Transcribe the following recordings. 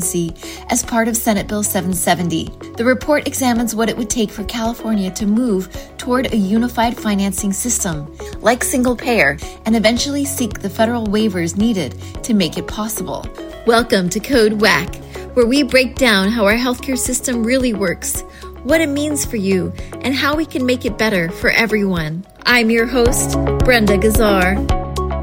as part of Senate Bill 770. The report examines what it would take for California to move toward a unified financing system, like single payer, and eventually seek the federal waivers needed to make it possible. Welcome to Code WACK, where we break down how our healthcare system really works, what it means for you, and how we can make it better for everyone. I'm your host, Brenda Gazzar.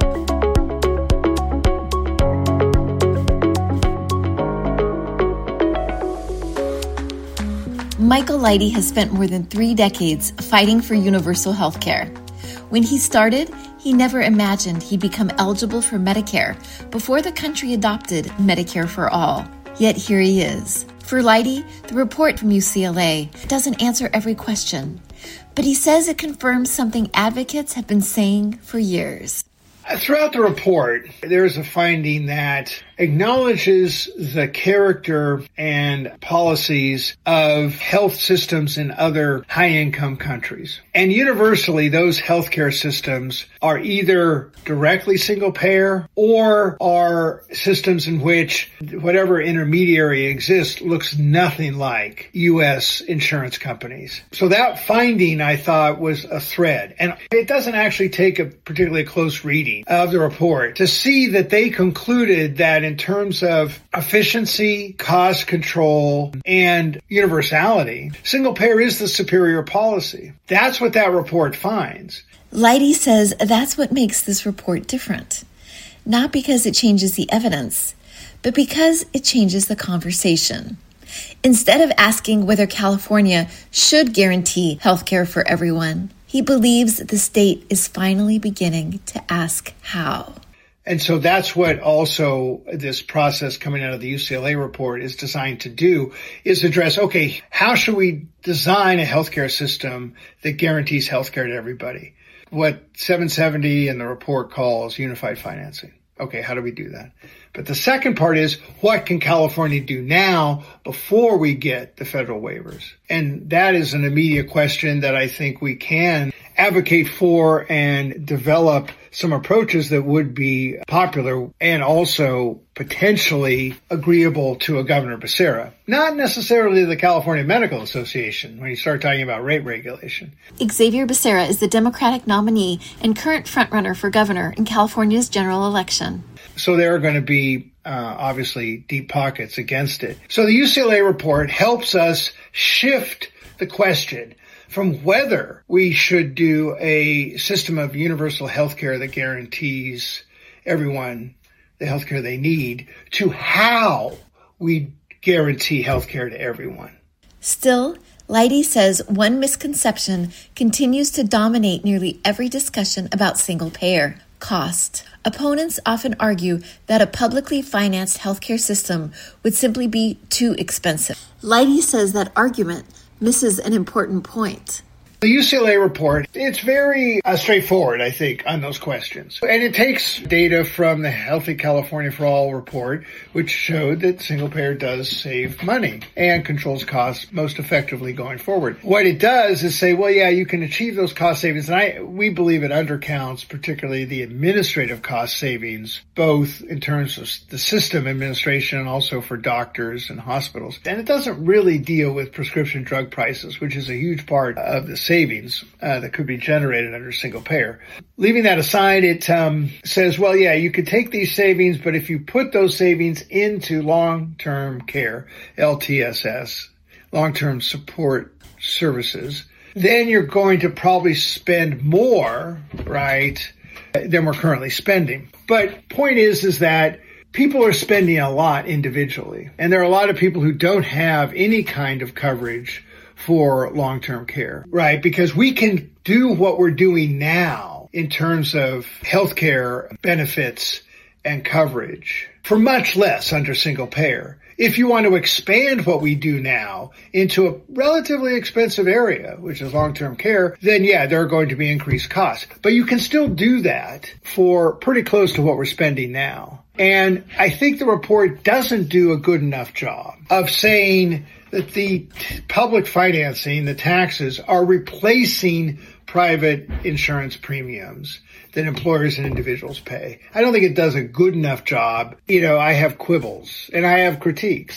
Michael Leidy has spent more than 3 decades fighting for universal health care. When he started, he never imagined he'd become eligible for Medicare before the country adopted Medicare for All. Yet here he is. For Leidy, the report from UCLA doesn't answer every question, but he says it confirms something advocates have been saying for years. Throughout the report, there's a finding that acknowledges the character and policies of health systems in other high-income countries. And universally, those healthcare systems are either directly single-payer or are systems in which whatever intermediary exists looks nothing like U.S. insurance companies. So that finding, I thought, was a thread. And it doesn't actually take a particularly close reading of the report to see that they concluded that in terms of efficiency, cost control, and universality, single payer is the superior policy. That's what that report finds. Leidy says that's what makes this report different. Not because it changes the evidence, but because it changes the conversation. Instead of asking whether California should guarantee health care for everyone, he believes the state is finally beginning to ask how. And so that's what also this process coming out of the UCLA report is designed to do, is address, okay, how should we design a healthcare system that guarantees healthcare to everybody? What 770 and the report calls unified financing. Okay, how do we do that? But the second part is, what can California do now before we get the federal waivers? And that is an immediate question that I think we can advocate for and develop some approaches that would be popular and also potentially agreeable to a Governor Becerra. Not necessarily the California Medical Association when you start talking about rate regulation. Xavier Becerra is the Democratic nominee and current frontrunner for governor in California's general election. So there are going to be obviously deep pockets against it. So the UCLA report helps us shift the question from whether we should do a system of universal health care that guarantees everyone the health care they need to how we guarantee health care to everyone. Still, Leidy says one misconception continues to dominate nearly every discussion about single payer: cost. Opponents often argue that a publicly financed healthcare system would simply be too expensive. Leidy says that argument misses an important point. The UCLA report, it's very straightforward, I think, on those questions. And it takes data from the Healthy California for All report, which showed that single payer does save money and controls costs most effectively going forward. What it does is say, well, yeah, you can achieve those cost savings. And we believe it undercounts particularly the administrative cost savings, both in terms of the system administration and also for doctors and hospitals. And it doesn't really deal with prescription drug prices, which is a huge part of the savings that could be generated under single payer. Leaving that aside, it says, well, yeah, you could take these savings, but if you put those savings into long-term care, LTSS, long-term support services, then you're going to probably spend more, right, than we're currently spending. But point is that people are spending a lot individually, and there are a lot of people who don't have any kind of coverage for long-term care, right? Because we can do what we're doing now in terms of healthcare benefits and coverage for much less under single payer. If you want to expand what we do now into a relatively expensive area, which is long-term care, then yeah, there are going to be increased costs. But you can still do that for pretty close to what we're spending now. And I think the report doesn't do a good enough job of saying that the public financing, the taxes, are replacing private insurance premiums that employers and individuals pay. I don't think it does a good enough job. I have quibbles and I have critiques.